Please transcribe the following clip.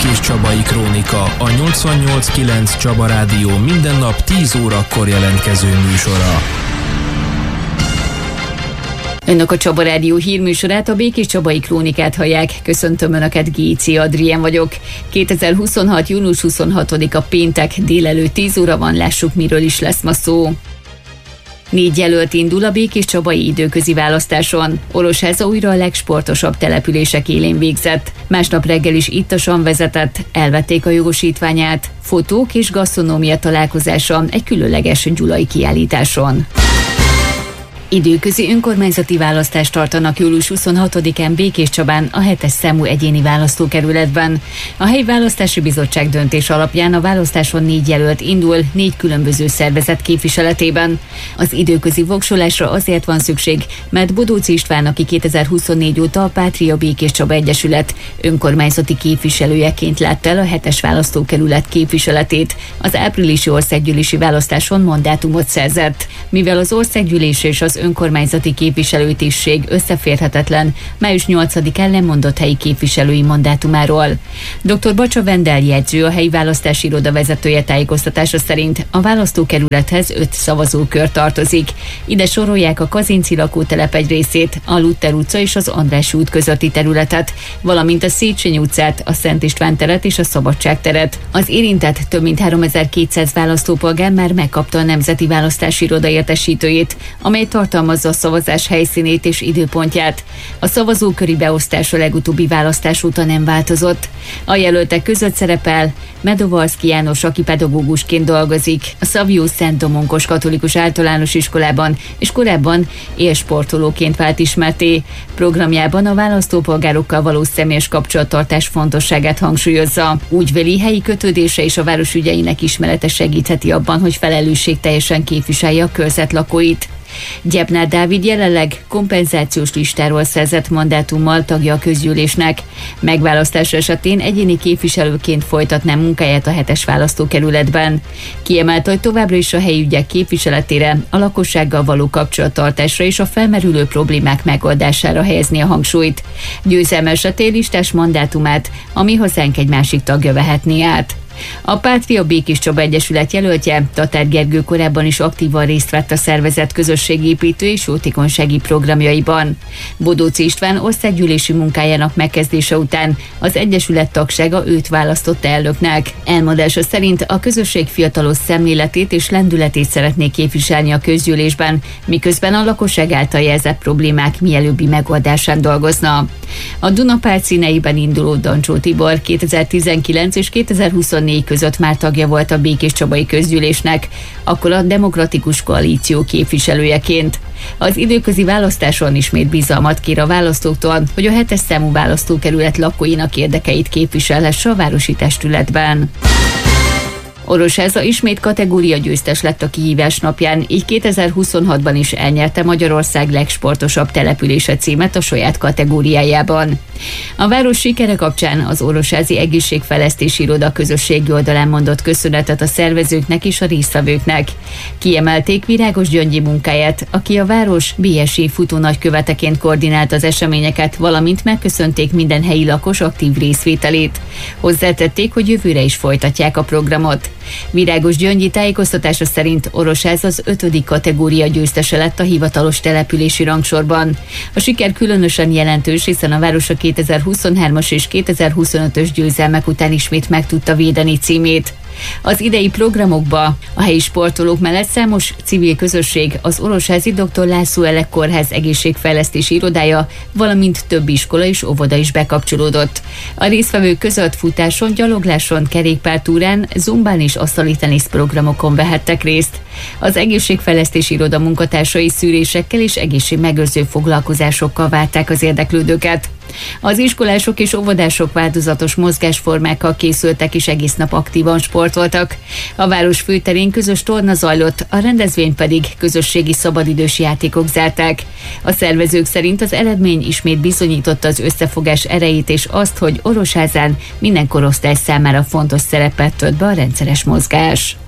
Békés-Csabai Krónika, a 88.9 Csaba Rádió minden nap 10 órakor jelentkező műsora. Önök a Csaba Rádió hírműsorát, a Békés-Csabai Krónikát hallják. Köszöntöm Önöket, Géci Adrien vagyok. 2026. június 26-a péntek, délelőtt 10 óra van, lássuk, miről is lesz ma szó. 4 jelölt indul a békés-csabai időközi választáson. Orosháza újra a legsportosabb települések élén végzett. Másnap reggel is ittasan vezetett, elvették a jogosítványát. Fotók és gasztronómia találkozása egy különleges gyulai kiállításon. Időközi önkormányzati választást tartanak július 26-án Békés-Csabán a 7-es számú egyéni választókerületben. A helyi választási bizottság döntés alapján a választáson 4 jelölt indul 4 különböző szervezet képviseletében. Az időközi voksolásra azért van szükség, mert Bodóczy István, aki 2024 óta a Pátria Békés-Csaba Egyesület önkormányzati képviselőjeként látta el a 7-es választókerület képviseletét, az áprilisi országgyűlési választáson mandátumot szerzett. Mivel az országgyűlés és az önkormányzati képviselőtisztség összeférhetetlen, május 8-án lemondott helyi képviselői mandátumáról. Dr. Bacsa Vendel jegyző, a helyi választási iroda vezetője tájékoztatása szerint a választókerülethez 5 szavazókör tartozik. Ide sorolják a Kazinci lakótelep egy részét, a Luther utca és az András út közötti területet, valamint a Széchenyi utcát, a Szent István teret és a Szabadság teret. Az érintett több mint 3200 választópolgár már megkapta a Nemzeti Választási Iroda értesítőjét, amely tartalmazza a szavazás helyszínét és időpontját. A szavazóköri beosztás a legutóbbi választás óta nem változott. A jelöltek között szerepel Medovalszky János, aki pedagógusként dolgozik a Szabjó Szent Domonkos Katolikus Általános Iskolában, és korábban élsportolóként vált ismertté. Programjában a választópolgárokkal való személyes kapcsolattartás fontosságát hangsúlyozza. Úgy véli, helyi kötődése és a város ügyeinek ismerete segítheti abban, hogy felelősségteljesen képviselje a körzet lakóit. Gyepnár Dávid jelenleg kompenzációs listáról szerzett mandátummal tagja a közgyűlésnek. Megválasztása esetén egyéni képviselőként folytatná munkáját a 7-es választókerületben. Kiemelte, hogy továbbra is a helyi ügyek képviseletére, a lakossággal való kapcsolattartásra és a felmerülő problémák megoldására helyezni a hangsúlyt. Győzelme esetén listás mandátumát a Mi Hazánk egy másik tagja vehetné át. A Pátria Békés-Csaba Egyesület jelöltje, Tatár Gergő korábban is aktívan részt vett a szervezet közösségépítő és jótékonysági programjaiban. Bodóczy István országgyűlési munkájának megkezdése után az Egyesület tagsága őt választotta elnöknek. Elmondása szerint a közösség fiatalos szemléletét és lendületét szeretné képviselni a közgyűlésben, miközben a lakosság által jelzett problémák mielőbbi megoldásán dolgozna. A Dunapárt színeiben induló Dancsó Tibor 2019 és 2024 között már tagja volt a Békés-Csabai Közgyűlésnek, akkor a Demokratikus Koalíció képviselőjeként. Az időközi választáson ismét bizalmat kér a választóktól, hogy a 7-es számú választókerület lakóinak érdekeit képviselhesse a városi testületben. Orosháza ismét kategória győztes lett a kihívás napján, így 2026-ban is elnyerte Magyarország legsportosabb települése címet a saját kategóriájában. A város sikere kapcsán az Orosházi Egészségfejlesztési Iroda közösségi oldalán mondott köszönetet a szervezőknek és a résztvevőknek. Kiemelték Virágos Gyöngyi munkáját, aki a város BSI futónagyköveteként koordinált az eseményeket, valamint megköszönték minden helyi lakos aktív részvételét. Hozzátették, hogy jövőre is folytatják a programot. Virágos Gyöngyi tájékoztatása szerint Orosháza az 5. kategória győztese lett a hivatalos települési rangsorban. A siker különösen jelentős, hiszen a város a 2023-as és 2025-ös győzelmek után ismét meg tudta védeni címét. Az idei programokba a helyi sportolók mellett számos civil közösség, az Orosházi Dr. László Elek Kórház egészségfejlesztési irodája, valamint több iskola és óvoda is bekapcsolódott. A résztvevők között futáson, gyalogláson, kerékpártúrán, zumbán és asztali tenisz programokon vehettek részt. Az egészségfejlesztési iroda munkatársai szűrésekkel és egészségmegőrző foglalkozásokkal várták az érdeklődőket. Az iskolások és óvodások változatos mozgásformákkal készültek és egész nap aktívan sportoltak. A város főterén közös torna zajlott, a rendezvényt pedig közösségi szabadidős játékok zárták. A szervezők szerint az eredmény ismét bizonyította az összefogás erejét és azt, hogy Orosházán minden korosztály számára fontos szerepet tölt be a rendszeres mozgás.